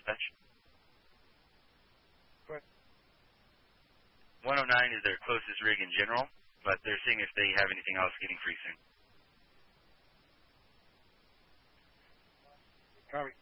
dispatch. Go ahead. 109 is their closest rig in general, but they're seeing if they have anything else getting free soon. Copy.